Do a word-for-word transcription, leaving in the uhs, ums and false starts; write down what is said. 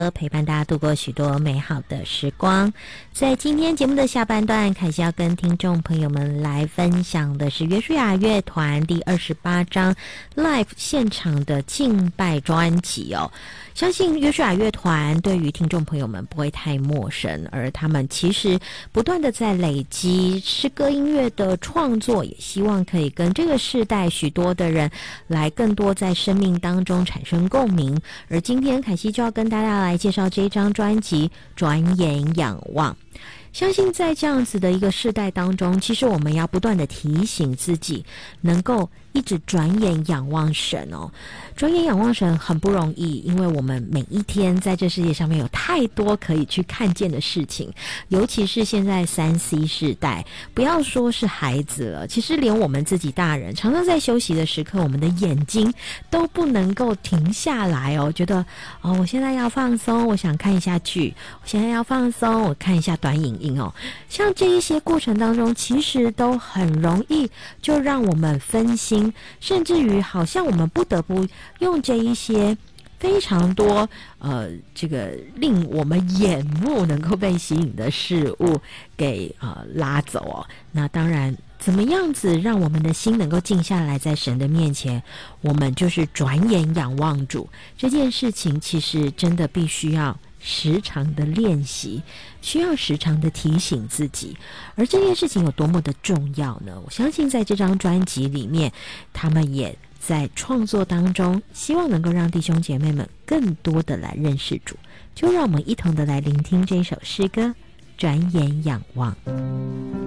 陪伴大家度过许多美好的时光。在今天节目的下半段，凯西要跟听众朋友们来分享的是约书亚乐团第二十八章 Live 现场的敬拜专辑哦。相信约书亚乐团对于听众朋友们不会太陌生，而他们其实不断的在累积诗歌音乐的创作，也希望可以跟这个世代许多的人来更多在生命当中产生共鸣。而今天凯西就要跟大家来介绍这一张专辑《转眼仰望》。相信在这样子的一个世代当中，其实我们要不断的提醒自己，能够一直转眼仰望神哦。转眼仰望神很不容易，因为我们每一天在这世界上面有太多可以去看见的事情，尤其是现在 三 C 世代，不要说是孩子了，其实连我们自己大人常常在休息的时刻，我们的眼睛都不能够停下来哦，觉得哦，我现在要放松，我想看一下剧，我现在要放松，我看一下短影音哦。像这一些过程当中，其实都很容易就让我们分心，甚至于好像我们不得不用这一些非常多呃，这个令我们眼目能够被吸引的事物给呃拉走哦。那当然，怎么样子让我们的心能够静下来，在神的面前，我们就是转眼仰望主这件事情，其实真的必须要时常的练习，需要时常的提醒自己。而这件事情有多么的重要呢？我相信在这张专辑里面，他们也在创作当中，希望能够让弟兄姐妹们更多的来认识主。就让我们一同的来聆听这首诗歌《转眼仰望》。